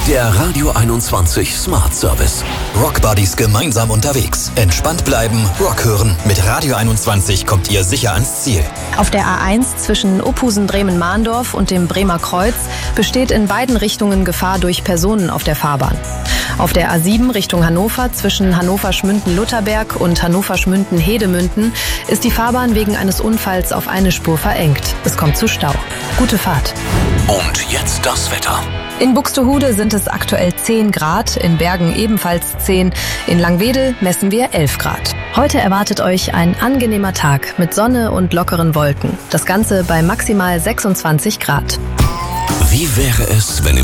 Der Radio 21 Smart Service. Rockbuddies gemeinsam unterwegs. Entspannt bleiben, Rock hören. Mit Radio 21 kommt ihr sicher ans Ziel. Auf der A1 zwischen Opusen-Bremen-Mahndorf und dem Bremer Kreuz besteht in beiden Richtungen Gefahr durch Personen auf der Fahrbahn. Auf der A7 Richtung Hannover zwischen Hannover-Schmünden-Lutherberg und Hannover-Schmünden-Hedemünden ist die Fahrbahn wegen eines Unfalls auf eine Spur verengt. Es kommt zu Stau. Gute Fahrt. Und jetzt das Wetter. In Buxtehude sind es aktuell 10 Grad, in Bergen ebenfalls 10, in Langwedel messen wir 11 Grad. Heute erwartet euch ein angenehmer Tag mit Sonne und lockeren Wolken. Das Ganze bei maximal 26 Grad. Wie wäre es, wenn im